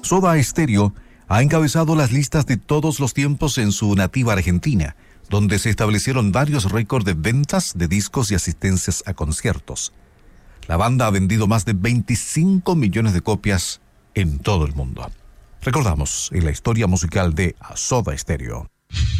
Soda Stereo ha encabezado las listas de todos los tiempos en su nativa Argentina, donde se establecieron varios récords de ventas de discos y asistencias a conciertos. La banda ha vendido más de 25 millones de copias en todo el mundo. Recordamos en la historia musical de Soda Stereo.